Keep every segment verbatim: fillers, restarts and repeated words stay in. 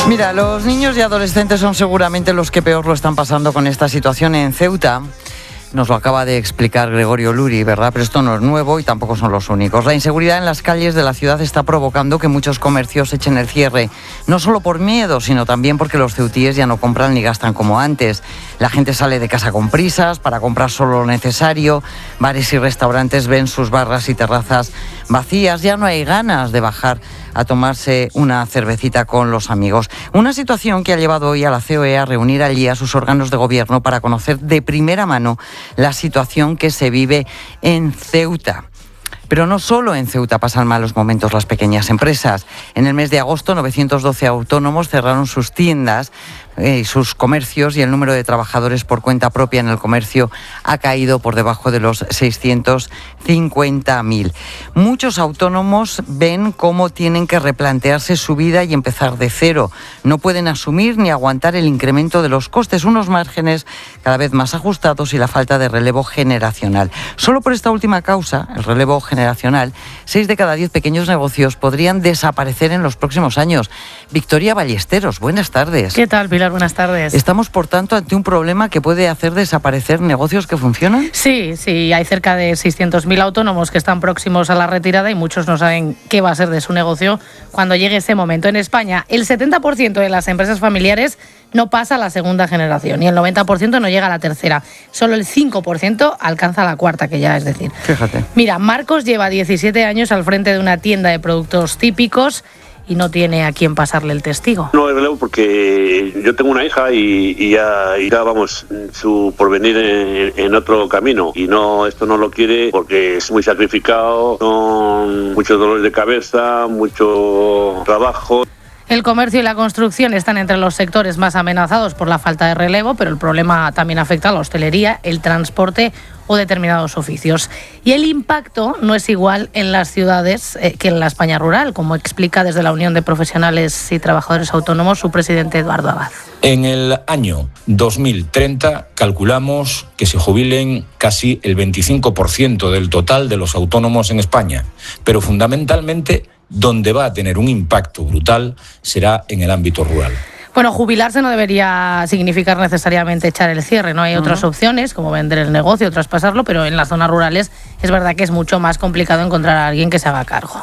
Mira, los niños y adolescentes son seguramente los que peor lo están pasando con esta situación en Ceuta. Nos lo acaba de explicar Gregorio Luri, ¿verdad? Pero esto no es nuevo y tampoco son los únicos. La inseguridad en las calles de la ciudad está provocando que muchos comercios echen el cierre. No solo por miedo, sino también porque los ceutíes ya no compran ni gastan como antes. La gente sale de casa con prisas para comprar solo lo necesario. Bares y restaurantes ven sus barras y terrazas vacías. Ya no hay ganas de bajar a tomarse una cervecita con los amigos. Una situación que ha llevado hoy a la C O E a reunir allí a sus órganos de gobierno para conocer de primera mano la situación que se vive en Ceuta. Pero no solo en Ceuta pasan malos momentos las pequeñas empresas. En el mes de agosto, novecientos doce autónomos cerraron sus tiendas y eh, sus comercios, y el número de trabajadores por cuenta propia en el comercio ha caído por debajo de los seiscientos cincuenta mil. Muchos autónomos ven cómo tienen que replantearse su vida y empezar de cero. No pueden asumir ni aguantar el incremento de los costes, unos márgenes cada vez más ajustados y la falta de relevo generacional. Solo por esta última causa, el relevo generacional, seis de cada diez pequeños negocios podrían desaparecer en los próximos años. Victoria Ballesteros, buenas tardes. ¿Qué tal, Pilar? Buenas tardes. ¿Estamos, por tanto, ante un problema que puede hacer desaparecer negocios que funcionan? Sí, sí, hay cerca de seiscientos mil autónomos que están próximos a la retirada y muchos no saben qué va a ser de su negocio cuando llegue ese momento. En España, el setenta por ciento de las empresas familiares no pasa a la segunda generación y el noventa por ciento no llega a la tercera. Solo el cinco por ciento alcanza la cuarta, que ya es decir. Fíjate. Mira, Marcos lleva diecisiete años al frente de una tienda de productos típicos y no tiene a quién pasarle el testigo. No hay relevo porque yo tengo una hija y, y ya irá, vamos, su porvenir en, en otro camino. Y no, esto no lo quiere porque es muy sacrificado, son muchos dolores de cabeza, mucho trabajo. El comercio y la construcción están entre los sectores más amenazados por la falta de relevo, pero el problema también afecta a la hostelería, el transporte o determinados oficios. Y el impacto no es igual en las ciudades eh, que en la España rural, como explica desde la Unión de Profesionales y Trabajadores Autónomos su presidente Eduardo Abad. En el año dos mil treinta calculamos que se jubilen casi el veinticinco por ciento del total de los autónomos en España, pero fundamentalmente donde va a tener un impacto brutal será en el ámbito rural. Bueno, jubilarse no debería significar necesariamente echar el cierre, ¿no? Hay uh-huh. otras opciones, como vender el negocio, traspasarlo, pero en las zonas rurales es verdad que es mucho más complicado encontrar a alguien que se haga cargo.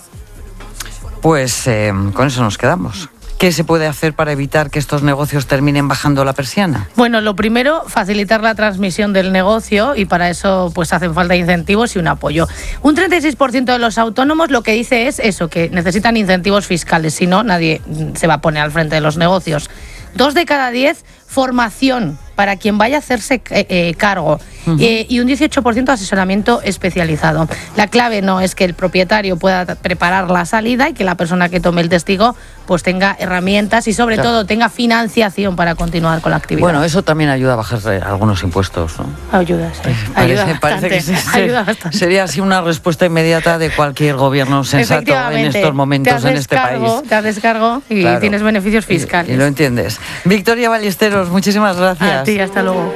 Pues eh, con eso nos quedamos. ¿Qué se puede hacer para evitar que estos negocios terminen bajando la persiana? Bueno, lo primero, facilitar la transmisión del negocio, y para eso pues hacen falta incentivos y un apoyo. Un treinta y seis por ciento de los autónomos lo que dice es eso, que necesitan incentivos fiscales, si no, nadie se va a poner al frente de los negocios. Dos de cada diez, formación para quien vaya a hacerse eh, eh, cargo. Uh-huh. eh, y un dieciocho por ciento asesoramiento especializado. La clave no es que el propietario pueda preparar la salida y que la persona que tome el testigo pues tenga herramientas y sobre claro. todo tenga financiación para continuar con la actividad. Bueno, eso también ayuda a bajar algunos impuestos, ¿no? Ayuda, sí. Parece, ayuda bastante. Parece que sí, ayuda bastante. Sería así una respuesta inmediata de cualquier gobierno sensato en estos momentos en este cargo, país. Te haces cargo y claro. tienes beneficios fiscales. Y, y lo entiendes. Victoria Ballesteros, muchísimas gracias. A ti, hasta luego.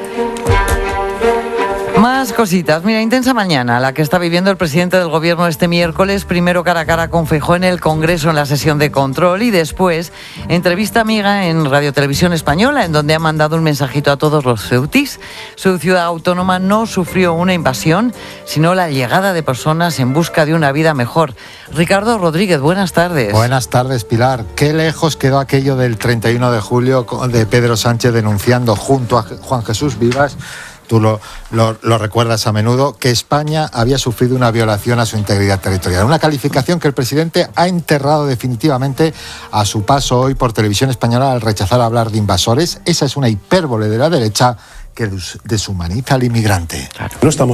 Más cositas. Mira, intensa mañana la que está viviendo el presidente del gobierno este miércoles, primero cara a cara con Feijóo en el Congreso en la sesión de control y después entrevista amiga en Radio Televisión Española, en donde ha mandado un mensajito a todos los ceutís. Su ciudad autónoma no sufrió una invasión, sino la llegada de personas en busca de una vida mejor. Ricardo Rodríguez, buenas tardes. Buenas tardes, Pilar. Qué lejos quedó aquello del treinta y uno de julio de Pedro Sánchez denunciando junto a Juan Jesús Vivas, tú lo, lo, lo recuerdas a menudo, que España había sufrido una violación a su integridad territorial. Una calificación que el presidente ha enterrado definitivamente a su paso hoy por Televisión Española al rechazar hablar de invasores. Esa es una hipérbole de la derecha que deshumaniza al inmigrante. Claro. No estamos